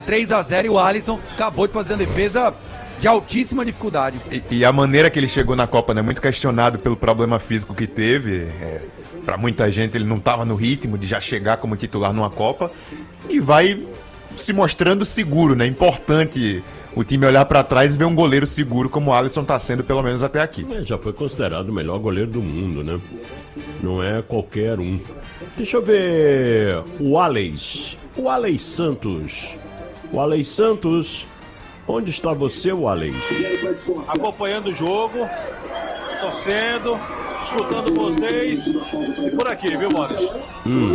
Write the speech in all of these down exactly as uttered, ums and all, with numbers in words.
três a zero e o Alisson acabou de fazer uma defesa de altíssima dificuldade. E, e a maneira que ele chegou na Copa, né? Muito questionado pelo problema físico que teve. É, para muita gente ele não estava no ritmo de já chegar como titular numa Copa. E vai se mostrando seguro, né? Importante o time olhar para trás e ver um goleiro seguro como o Alisson está sendo, pelo menos até aqui. É, já foi considerado o melhor goleiro do mundo, né? Não é qualquer um. Deixa eu ver o Alex. O Alex Santos. O Alex Santos. Onde está você, o Alex? Acompanhando o jogo, torcendo, escutando vocês e por aqui, viu, Boris? Hum.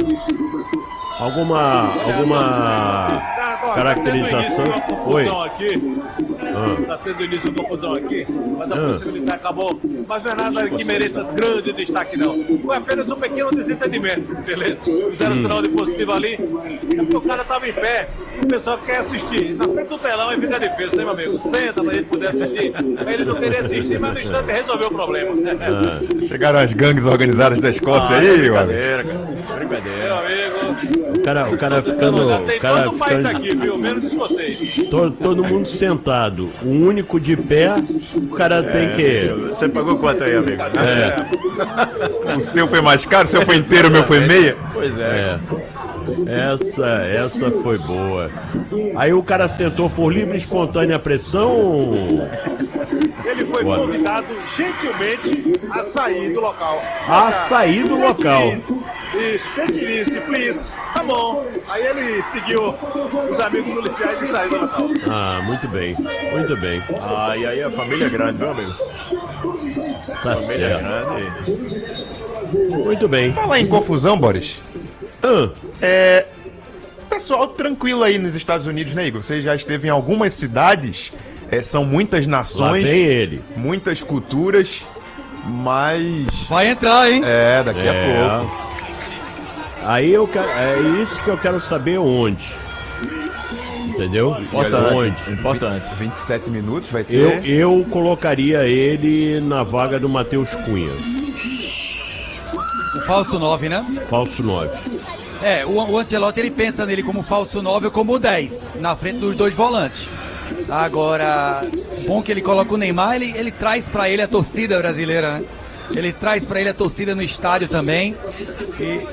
Alguma, alguma caracterização? Oi. Aqui. Ah. Tá tendo início de confusão aqui, mas a Ah. polícia militar acabou. Mas não é nada que mereça grande destaque, não. Foi apenas um pequeno desentendimento, beleza? Fizeram Hum. sinal de positivo ali, é porque o cara tava em pé, o pessoal quer assistir. Na frente do telão e fica difícil, né, meu amigo? Senta pra gente poder assistir. Ele não queria assistir, mas no instante resolveu o problema. Ah. Chegaram as gangues organizadas da Escócia Ah, aí, é Alex? brincadeira, cara. Brincadeira. Meu amigo. O cara, o cara ficando. Já tem O cara todo o país ficando aqui, viu? Menos vocês. todo, todo mundo sentado. O único de pé, o cara tem que. Você pagou quanto aí, amigo? É, O seu foi mais caro, o seu foi inteiro, o meu foi meia. Pois é. é. Essa, essa foi boa. Aí o cara sentou por livre e espontânea pressão. Ele foi Boa. convidado gentilmente a sair do local. A sair do local. Isso, isso, take it easy, please. Tá bom. Aí ele seguiu os amigos policiais e saiu do local. Ah, muito bem, muito bem. Ah, e aí a família é grande, viu, amigo? Tá Família é certo. grande. Muito bem. Falar em confusão, Boris. Ah, É. Pessoal tranquilo aí nos Estados Unidos, né, Igor? Você já esteve em algumas cidades, é, são muitas lá nações, vem ele. muitas culturas, mas. Vai entrar, hein? É, daqui É. a pouco. Aí eu quero, é isso que eu quero saber onde. Entendeu? Importante. Onde? Importante. vinte e sete minutos vai ter. Eu, eu colocaria ele na vaga do Matheus Cunha, O falso nove, né? falso nove. É, o, o Ancelotti ele pensa nele como falso nove ou como dez, na frente dos dois volantes. Agora, bom que ele coloca o Neymar, ele, ele traz pra ele a torcida brasileira, né? Ele traz pra ele a torcida no estádio também. E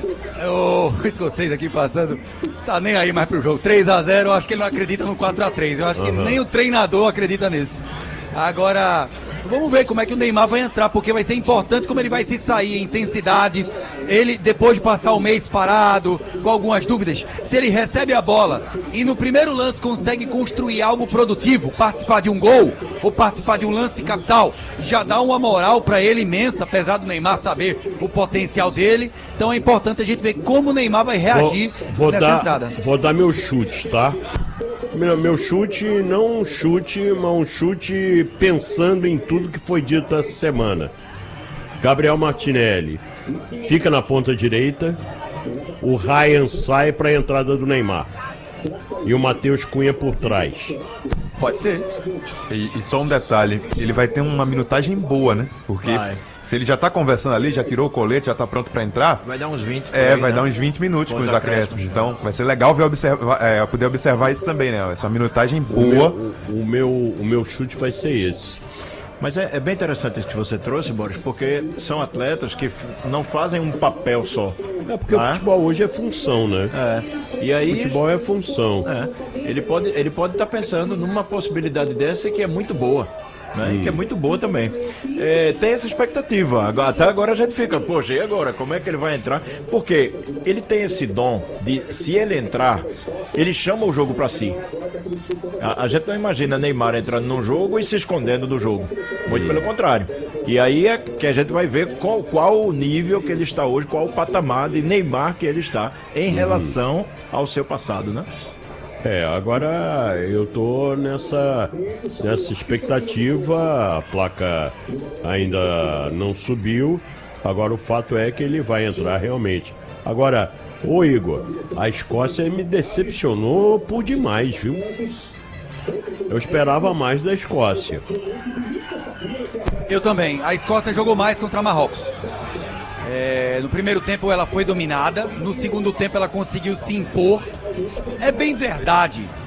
o escocês aqui passando, tá nem aí mais pro jogo. três a zero, eu acho que ele não acredita no quatro a três. Eu acho que nem o treinador acredita nisso. Agora, vamos ver como é que o Neymar vai entrar, porque vai ser importante como ele vai se sair, intensidade. Ele, depois de passar o mês parado, com algumas dúvidas, se ele recebe a bola e no primeiro lance consegue construir algo produtivo, participar de um gol ou participar de um lance capital, já dá uma moral para ele imensa, apesar do Neymar saber o potencial dele. Então é importante a gente ver como o Neymar vai reagir Vou, vou nessa dar, entrada. vou dar meu chute, tá? Meu, meu chute, não um chute, mas um chute pensando em tudo que foi dito essa semana. Gabriel Martinelli fica na ponta direita, o Ryan sai para a entrada do Neymar e o Matheus Cunha por trás. Pode ser. E, e só um detalhe, ele vai ter uma minutagem boa, né? Porque Vai. se ele já tá conversando ali, já tirou o colete, já tá pronto pra entrar, Vai dar uns vinte. por é, aí, vai né? dar uns vinte minutos Com com os os acréscimos. acréscimos, Então vai ser legal ver observar, é, poder observar isso também, né? Essa minutagem O boa. meu, o, o meu, o meu chute vai ser esse. Mas é, é bem interessante isso que você trouxe, Boris, porque são atletas que f- não fazem um papel só. É porque Ah. o futebol hoje é função, né? É. E aí. Futebol é função. É, ele pode ele pode estar pensando numa possibilidade dessa que é muito boa, né? E que é muito boa também. É, tem essa expectativa. Agora- Até agora a gente fica, poxa, e agora? Como é que ele vai entrar? Porque ele tem esse dom de, se ele entrar, ele chama o jogo pra si. A, a gente não imagina Neymar entrando num jogo e se escondendo do jogo. Muito pelo contrário. E aí é que a gente vai ver qual, qual o nível que ele está hoje, qual o patamar de Neymar que ele está em relação ao seu passado, né? É, agora eu tô nessa, nessa expectativa, a placa ainda não subiu, agora o fato é que ele vai entrar realmente. Agora, ô Igor, a Escócia me decepcionou por demais, viu? Eu esperava mais da Escócia. Eu também. A Escócia jogou mais contra Marrocos. É, no primeiro tempo ela foi dominada, no segundo tempo ela conseguiu se impor. É bem verdade